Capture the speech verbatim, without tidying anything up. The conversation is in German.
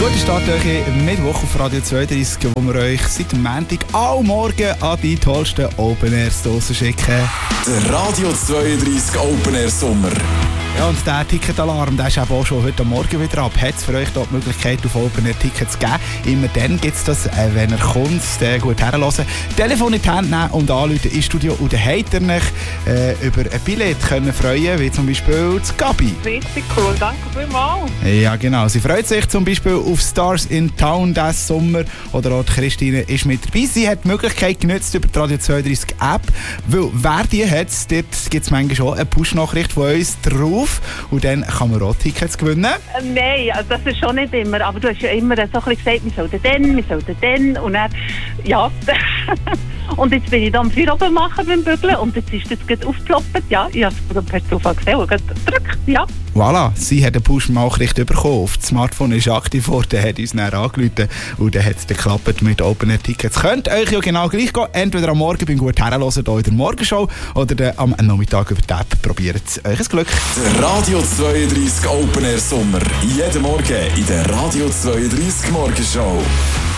Guten Start euch Mittwoch auf Radio zweiunddreissig, wo wir euch seit dem Montag all morgen an die tollsten Open Airs draussen schicken. Der Radio zweiunddreissig Open Air Sommer. Ja, und der Ticketalarm, der ist eben auch schon heute Morgen wieder ab. Hat es für euch da die Möglichkeit, auf Open Air Tickets zu geben? Immer dann gibt es das, äh, wenn ihr kommt, äh, gut herhören. Telefon in die Hand nehmen und anrufen ins Studio. Und dann habt ihr euch äh, über ein Billett können freuen, wie zum Beispiel das Gabi. Richtig cool, danke vielmals. Ja, genau. Sie freut sich zum Beispiel auf Stars in Town diesen Sommer. Oder auch die Christine ist mit dabei. Sie hat die Möglichkeit genutzt über die Radio zweiunddreissig App. Weil wer die hat, dort gibt es manchmal schon eine Push-Nachricht von uns drauf. Und dann kann man auch Tickets gewinnen. Äh, nein, also das ist schon nicht immer. Aber du hast ja immer so ein bisschen gesagt, wir sollten dann, wir sollten dann. Und dann, ja. Und jetzt bin ich da am Feuer oben machen beim Bügeln. Und jetzt ist das gerade aufgeploppt. Ja, ich habe es per Zufall gesehen und gedrückt, ja. Voilà, sie hat eine Push-Nachricht bekommen. Das Smartphone ist aktiv worden, hat uns dann angerufen und dann hat es geklappt mit Open Air Tickets. Könnt euch ja genau gleich gehen, entweder am Morgen beim gut herhören hier in der Morgenshow oder am Nachmittag über die App. Probiert euch ein Glück. Der Radio zweiunddreissig Open Air Sommer. Jeden Morgen in der Radio zweiunddreissig Morgenshow.